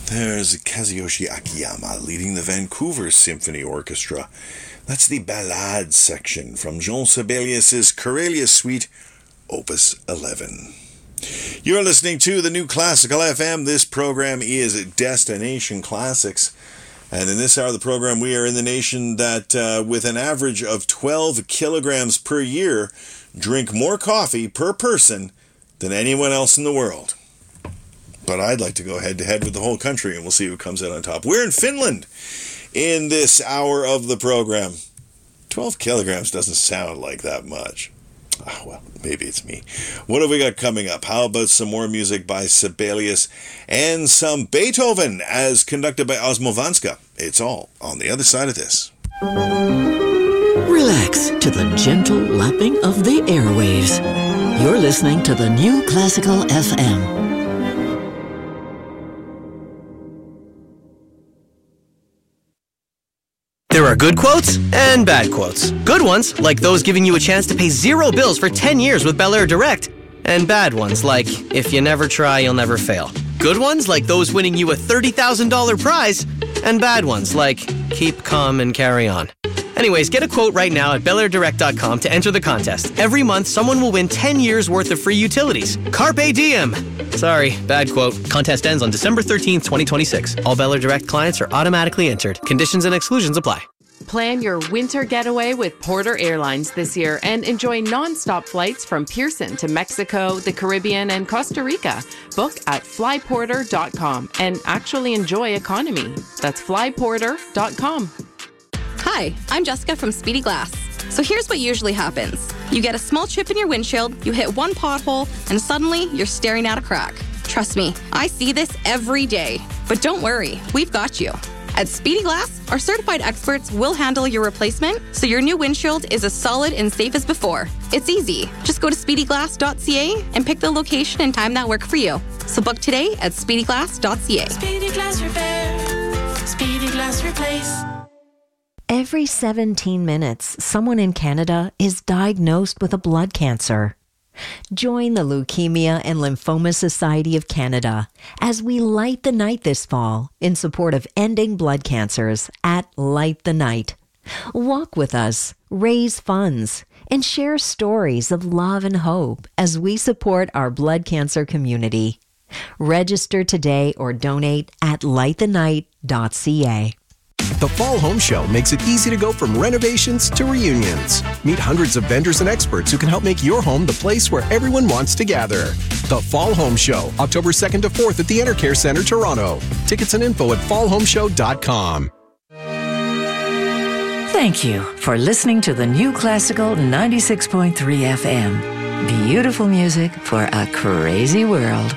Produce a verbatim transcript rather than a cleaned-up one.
There's Kazuyoshi Akiyama leading the Vancouver Symphony Orchestra. That's the Ballade section from Jean Sibelius's Karelia Suite, Opus eleven. You're listening to the New Classical F M. This program is Destination Classics. And in this hour of the program, we are in the nation that, uh, with an average of twelve kilograms per year, drink more coffee per person than anyone else in the world. But I'd like to go head-to-head with the whole country, and we'll see who comes out on top. We're in Finland in this hour of the program. twelve kilograms doesn't sound like that much. Oh, well, maybe it's me. What have we got coming up? How about some more music by Sibelius and some Beethoven as conducted by Osmovanska? It's all on the other side of this. Relax to the gentle lapping of the airwaves. You're listening to the New Classical F M. There are good quotes and bad quotes. Good ones, like those giving you a chance to pay zero bills for ten years with Bel Air Direct. And bad ones, like, if you never try, you'll never fail. Good ones, like those winning you a thirty thousand dollars prize. And bad ones, like, keep calm and carry on. Anyways, get a quote right now at bel air direct dot com to enter the contest. Every month, someone will win ten years worth of free utilities. Carpe diem! Sorry, bad quote. Contest ends on December thirteenth, twenty twenty-six. All Bel Air Direct clients are automatically entered. Conditions and exclusions apply. Plan your winter getaway with Porter Airlines this year and enjoy non-stop flights from Pearson to Mexico, the Caribbean, and Costa Rica. Book at fly porter dot com and actually enjoy economy. That's fly porter dot com. Hi, I'm Jessica from Speedy Glass. So here's what usually happens. You get a small chip in your windshield, you hit one pothole, and suddenly you're staring at a crack. Trust me, I see this every day. But don't worry, we've got you. At Speedy Glass, our certified experts will handle your replacement so your new windshield is as solid and safe as before. It's easy. Just go to speedy glass dot c a and pick the location and time that work for you. So book today at speedy glass dot c a. Speedy Glass Repair. Speedy Glass Replace. Every seventeen minutes, someone in Canada is diagnosed with a blood cancer. Join the Leukemia and Lymphoma Society of Canada as we light the night this fall in support of ending blood cancers at Light the Night. Walk with us, raise funds, and share stories of love and hope as we support our blood cancer community. Register today or donate at light the night dot c a. The Fall Home Show makes it easy to go from renovations to reunions. Meet hundreds of vendors and experts who can help make your home the place where everyone wants to gather. The Fall Home Show, October second to fourth at the Intercare Centre, Toronto. Tickets and info at fall home show dot com. Thank you for listening to the New Classical ninety-six point three F M. Beautiful music for a crazy world.